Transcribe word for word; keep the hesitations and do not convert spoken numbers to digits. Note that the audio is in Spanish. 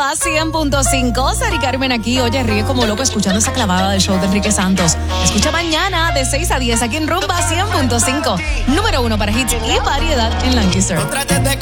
Rumba cien punto cinco. Sari Carmen aquí. Oye, ríe como loco escuchando esa clavada del show de Enrique Santos. Escucha mañana de seis a diez aquí en Rumba cien punto cinco. Número uno para hits y variedad en Lancaster.